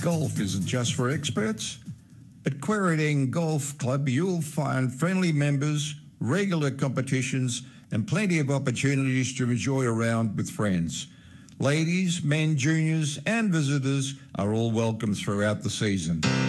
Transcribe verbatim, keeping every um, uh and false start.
Golf isn't just for experts. At Quairading Golf Club, you'll find friendly members, regular competitions, and plenty of opportunities to enjoy a round with friends. Ladies, men, juniors, and visitors are all welcome throughout the season.